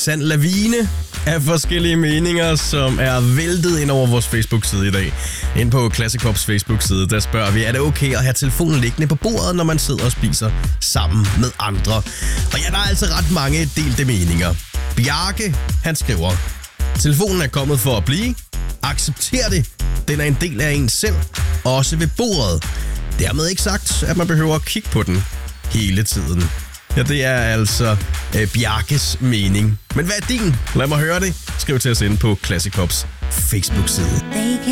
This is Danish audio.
sand lavine af forskellige meninger, som er væltet ind over vores Facebook-side i dag. Ind på Classic Pops Facebook-side, der spørger vi, er det okay at have telefonen liggende på bordet, når man sidder og spiser sammen med andre? Og ja, der er altså ret mange delte meninger. Bjarke, han skriver, telefonen er kommet for at blive. Accepter det. Den er en del af en selv, også ved bordet. Dermed ikke sagt, at man behøver at kigge på den hele tiden. Ja, det er altså Bjarkes mening. Men hvad er din? Lad mig høre det. Skriv til os inde på Classic Pops Facebook-side.